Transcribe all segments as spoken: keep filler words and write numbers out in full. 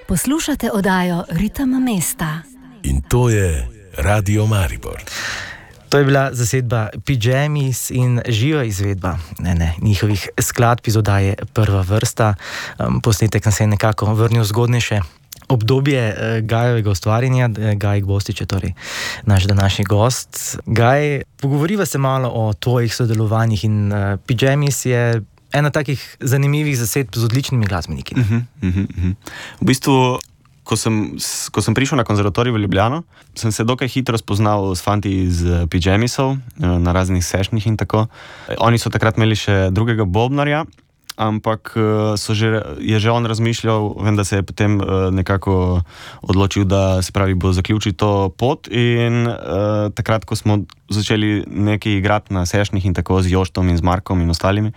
Poslušate oddajo Ritem mesta. In to je Radio Maribor. To je bila zasedba Pijamis in živa izvedba ne, ne, njihovih skladb iz oddaje Prva vrsta. Um, posnetek nam se je nekako vrnil zgodnejše obdobje uh, Gajovega ustvarjanja. Gaj Gvostič je torej naš današnji gost. Gaj, pogovoriva se malo o tvojih sodelovanjih in uh, Pijamis je ena takih zanimivih zasedb z odličnimi glasbeniki. Uh-huh, uh-huh, uh-huh. V bistvu, ko sem, ko sem prišel na konzervatorij v Ljubljano, sem se dokaj hitro spoznal s fanti iz Pijamisov na raznih sešnih in tako. Oni so takrat imeli še drugega bobnarja, ampak so že, je že on razmišljal, vem, da se je potem nekako odločil, da se pravi bo zaključil to pot in uh, takrat, ko smo začeli nekaj igrati na sešnih in tako z Joštom in z Markom in ostalimi,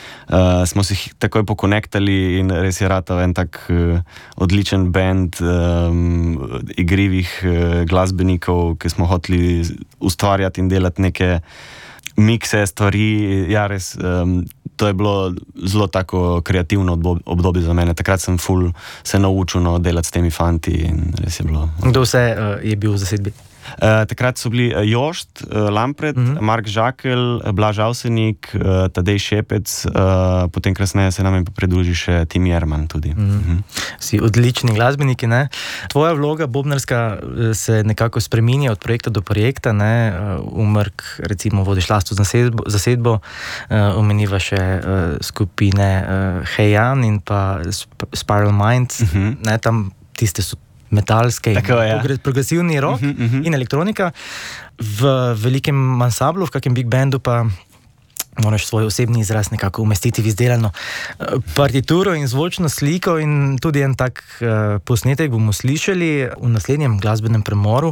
Uh, smo se takoj pokonektali in res je ratal en tak uh, odličen band um, igrivih uh, glasbenikov, ki smo hoteli ustvarjati in delati neke mikse, stvari. Ja, res, um, to je bilo zelo tako kreativno obdobje za mene. Takrat sem ful se naučil no, delati s temi fanti in res je bilo. Kdo vse uh, je bil v zasedbi? Uh, takrat so bili Jošt, uh, Lampret, uh-huh. Mark Žakelj, Blaž Avsenik, uh, Tadej Šepec, uh, potem kasneje se nam je pridružil še Tim Jerman tudi. Uh-huh. Uh-huh. Vsi odlični glasbeniki, ne? Tvoja vloga bobnarska se nekako spreminja od projekta do projekta, ne? Umrk, recimo, vodiš lastno zasedbo, zasedbo uh, omeniva še uh, skupine uh, Hejan in pa Sp- Spiral Mind, uh-huh. ne? Tam tiste so metalske Tako, in ja. progresivni rock uh-huh, uh-huh. in elektronika. V velikem ansamblu, v kakem big bandu pa moraš svoj osebni izraz nekako umestiti v izdelano partituro in zvočno sliko in tudi en tak uh, posnetek bomo slišali v naslednjem glasbenem premoru.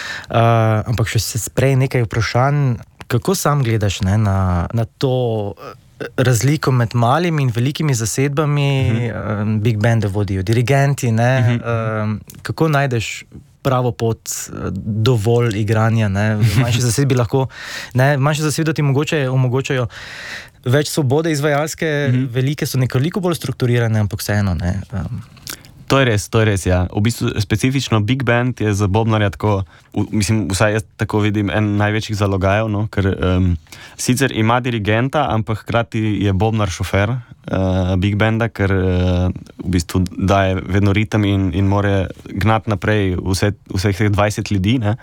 Uh, ampak še se sprej nekaj vprašanj, kako sam gledaš ne, na, na to razliko med malimi in velikimi zasedbami, uh-huh. big bande vodijo dirigenti, ne? Uh-huh. Kako najdeš pravo pot, dovolj igranja, ne? Manjši zasedbi lahko, ne? Manjši zasedbi ti omogočajo, omogočajo več svobode izvajalske, uh-huh. velike so nekoliko bolj strukturirane, ampak vseeno, ne? Um. To je res, to je res, ja. V bistvu specifično big band je za bobnarja tako, v, mislim, vsaj jaz tako vidim, en največjih zalogajev, no, ker um, sicer ima dirigenta, ampak hkrati je bobnar šofer uh, big banda, ker uh, v bistvu daje vedno ritem in, in more gnati naprej vse, vseh teh dvajset ljudi, ne.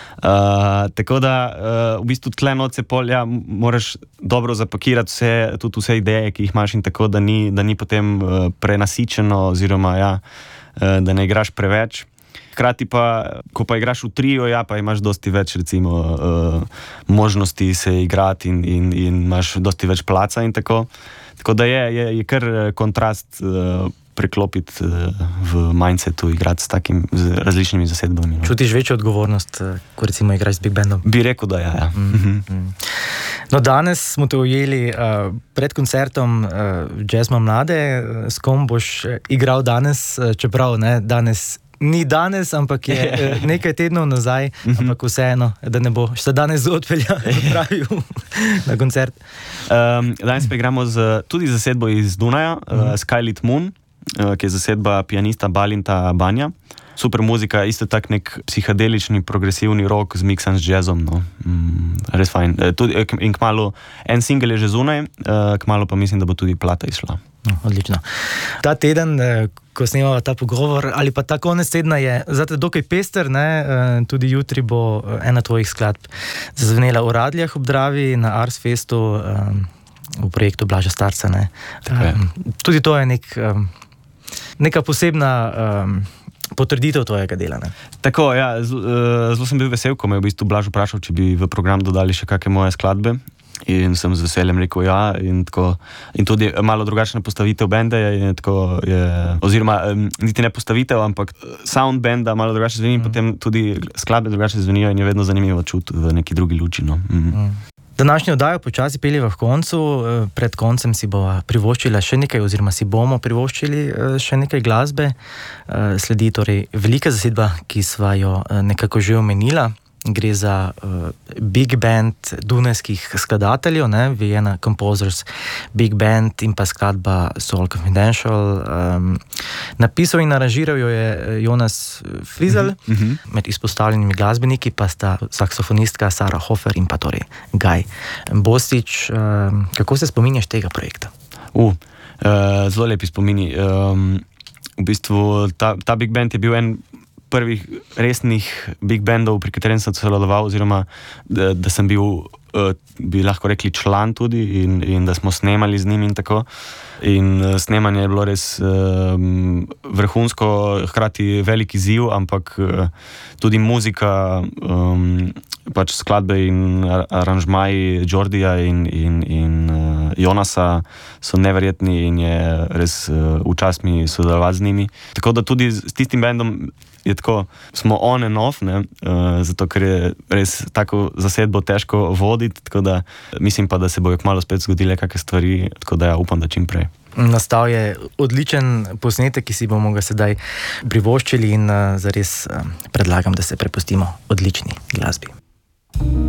Uh, tako da uh, v bistvu tle noce pol, ja, moraš dobro zapakirati vse, tudi vse ideje, ki jih imaš in tako, da ni, da ni potem uh, prenasičeno oziroma ja, uh, da ne igraš preveč. Hkrati pa, ko pa igraš v trio, ja, pa imaš dosti več recimo uh, možnosti se igrati in, in, in imaš dosti več placa in tako. Tako da je, je, je kar kontrast uh, preklopiti v mindsetu, igrati s takim, z različnimi zasedbami. No. Čutiš večjo odgovornost, ko recimo igraš s big bandom? Bi rekel, da ja. ja. Mm, mm. No, danes smo te ujeli uh, pred koncertom uh, Jazzma Mlade. S kom boš igral danes, čeprav ne, danes ni danes, ampak je nekaj tednov nazaj, ampak vseeno, da ne bo še danes odpeljal na koncert. Um, danes pa igramo z, tudi zasedbo iz Dunaja, uh, Skylit Moon, ki je zasedba pianista Balinta Banja. Super muzika, isto tak nek psihadelični, progresivni rock z miksan z jazzom. No. Mm, res fajn. Tudi, in kmalu, en single je že zunaj, kmalu pa mislim, da bo tudi plata izšla. No, odlično. Ta teden, ko snemava ta pogovor, ali pa ta konec tedna je zate dokaj pester, ne? Tudi jutri bo ena tvojih skladb zazvenela v Radljah ob Dravi na Ars Festu v projektu Blaža Starca. Ne? Tudi to je nek neka posebna um, potrditev tvojega dela. Ne? Tako, ja, zelo sem bil vesel, ko me je v bistvu Blaž vprašal, če bi v program dodali še kakšne moje skladbe in sem z veseljem rekel ja in, tako, in tudi malo drugačna postavitev benda je, tako, je, oziroma niti ne postavitev, ampak sound benda malo drugače zveni, mm. potem tudi skladbe drugače zvenijo in je vedno zanimivo čuti v neki drugi luči. No. Mm. Mm. Današnjo oddajo počasi peljeva v koncu, pred koncem si bova privoščila še nekaj, oziroma si bomo privoščili še nekaj glasbe. Sledi torej velika zasedba, ki sva jo nekako že omenila. Gre za uh, big band dunajskih skladateljev, ne, Vienna Composers Big Band in pa skladba Soul Confidential. Um, Napisal in aranžiral jo je Jonas Frizel, uh -huh. med izpostavljenimi glasbeniki pa sta saksofonistka Sara Hofer in pa torej Gaj Bostič. Kako se spominjaš tega projekta? Uh, uh, zelo lepi spomini. Um, v bistvu ta, ta big band je bil en prvih resnih big bandov, pri katerem sem sodeloval, oziroma da, da sem bil, uh, bi lahko rekli, član tudi in, in da smo snemali z njimi in tako. In uh, snemanje je bilo res um, vrhunsko, hkrati velik izziv, ampak uh, tudi muzika, um, pač skladbe in aranžmaji Jordija in, in, in uh, Jonasa so neverjetni in je res uh, v čast mi sodelovati z njimi. Tako da tudi s tistim bandom je tako, smo on and off, ne, uh, zato ker je res tako zasedbo težko voditi, tako da mislim pa, da se bojo kmalu spet zgodile kakšne stvari, tako da ja, upam, da čim prej. Nastal je odličen posnetek, ki si bomo ga sedaj privoščili in uh, zares uh, predlagam, da se prepustimo odlični glasbi.